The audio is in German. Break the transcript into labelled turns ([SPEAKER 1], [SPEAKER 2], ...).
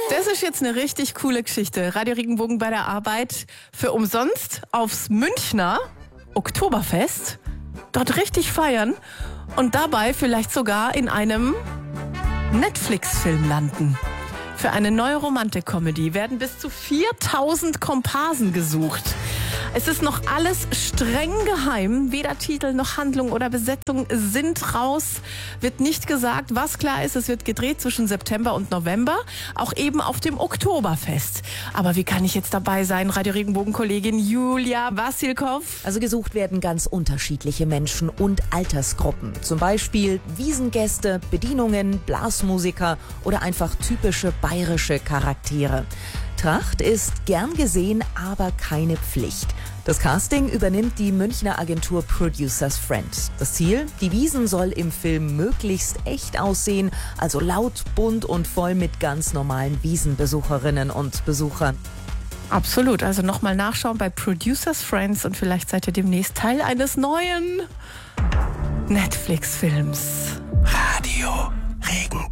[SPEAKER 1] Das ist jetzt eine richtig coole Geschichte. Radio Regenbogen bei der Arbeit für umsonst aufs Münchner Oktoberfest. Dort richtig feiern und dabei vielleicht sogar in einem Netflix-Film landen. Für eine neue Romantik-Comedy werden bis zu 4000 Komparsen gesucht. Es ist noch alles streng geheim. Weder Titel noch Handlung oder Besetzung sind raus. Wird nicht gesagt. Was klar ist, es wird gedreht zwischen September und November. Auch eben auf dem Oktoberfest. Aber wie kann ich jetzt dabei sein? Radio Regenbogen-Kollegin Julia Wassilkow.
[SPEAKER 2] Also gesucht werden ganz unterschiedliche Menschen und Altersgruppen. Zum Beispiel Wiesengäste, Bedienungen, Blasmusiker oder einfach typische bayerische Charaktere. Tracht ist gern gesehen, aber keine Pflicht. Das Casting übernimmt die Münchner Agentur Producers Friend. Das Ziel? Die Wiesn soll im Film möglichst echt aussehen, also laut, bunt und voll mit ganz normalen Wiesenbesucherinnen und Besuchern.
[SPEAKER 1] Absolut, also nochmal nachschauen bei Producers Friends und vielleicht seid ihr demnächst Teil eines neuen Netflix-Films.
[SPEAKER 3] Radio Regenbogen.